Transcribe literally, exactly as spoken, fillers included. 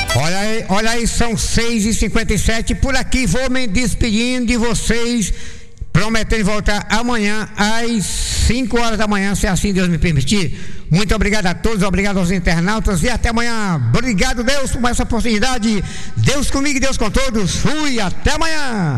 Olha aí, olha aí, são seis e cinquenta e sete. Por aqui vou me despedindo de vocês, prometendo voltar amanhã às cinco horas da manhã, se assim Deus me permitir. Muito obrigado a todos, obrigado aos internautas e até amanhã. Obrigado, Deus, por essa oportunidade. Deus comigo e Deus com todos. Fui, até amanhã.